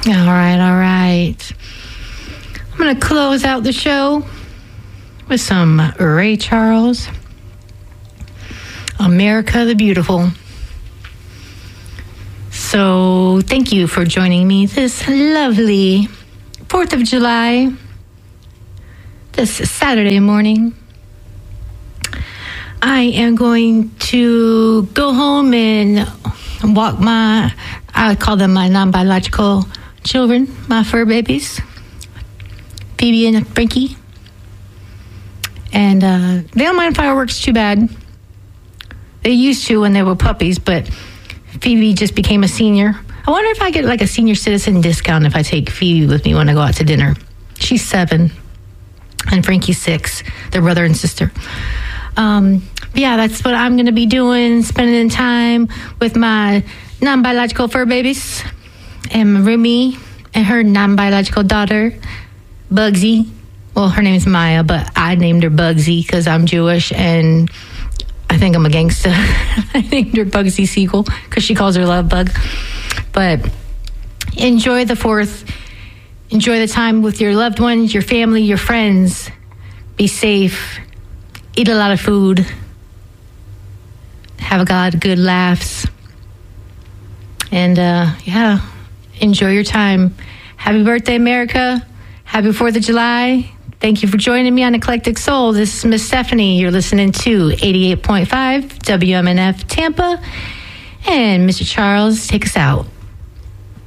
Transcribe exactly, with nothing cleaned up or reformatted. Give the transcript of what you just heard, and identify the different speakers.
Speaker 1: All right, all right. I'm going to close out the show with some Ray Charles, America the Beautiful. So thank you for joining me this lovely fourth of July, this Saturday morning. I am going to go home and walk my, I call them my non-biological children, my fur babies, Phoebe and Frankie. And uh, they don't mind fireworks too bad. They used to when they were puppies, but Phoebe just became a senior. I wonder if I get like a senior citizen discount if I take Phoebe with me when I go out to dinner. She's seven, and Frankie's six. They're brother and sister. Um, yeah, that's what I'm going to be doing, spending time with my non-biological fur babies and Rumi and her non-biological daughter, Bugsy. Well, her name's Maya, but I named her Bugsy because I'm Jewish and I think I'm a gangster. I named her Bugsy Siegel because she calls her Love Bug. But enjoy the fourth. Enjoy the time with your loved ones, your family, your friends. Be safe. Eat a lot of food. Have a God, good laughs. And uh, yeah, enjoy your time. Happy birthday, America. Happy fourth of July. Thank you for joining me on Eclectic Soul. This is Miss Stephanie. You're listening to eighty-eight point five W M N F Tampa. And Mister Charles, take us out.